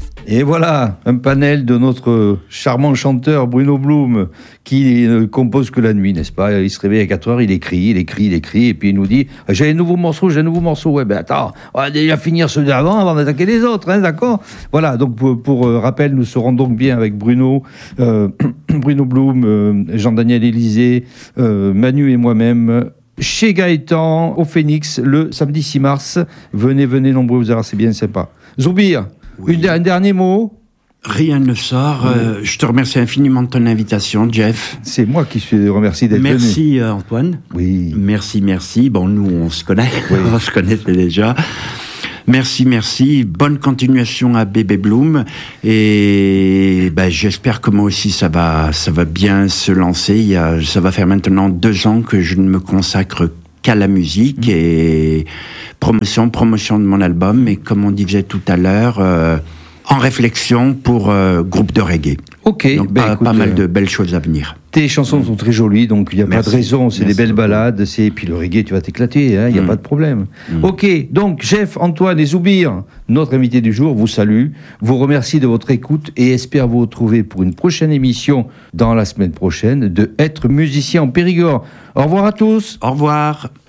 Et voilà, un panel de notre charmant chanteur Bruno Blum qui ne compose que la nuit, n'est-ce pas? Il se réveille à 4 heures, il écrit, et puis il nous dit « J'ai un nouveau morceau. » Ouais, ben attends, on va déjà finir ceux d'avant avant d'attaquer les autres, hein, d'accord? Voilà, donc pour rappel, nous serons donc bien avec Bruno, Bruno Blum, Jean-Daniel Élysée, Manu et moi-même, chez Gaëtan, au Phénix, le samedi 6 mars. Venez nombreux, vous verrez, c'est bien sympa. Zoubir, oui. Un dernier mot? Rien ne sort. Je te remercie infiniment de ton invitation, Jeff. C'est moi qui te remercie d'être venu. Merci, Antoine. Oui. Merci. Bon, nous, on se connaît. Oui. On se connaissait déjà. Merci. Bonne continuation à Bébé Bloom. Et j'espère que moi aussi, ça va bien se lancer. Ça va faire maintenant 2 ans que je ne me consacre qu'à la musique et promotion de mon album. Et comme on disait tout à l'heure, en réflexion pour groupe de reggae. Ok. Donc pas mal de belles choses à venir. Tes chansons sont très jolies, donc il n'y a pas de raison, c'est des belles balades, puis le reggae, tu vas t'éclater, il n'y a pas de problème. Ok, donc Jeff, Antoine et Zoubir, notre invité du jour, vous salue, vous remercie de votre écoute et espère vous retrouver pour une prochaine émission dans la semaine prochaine de Être musicien en Périgord. Au revoir à tous. Au revoir.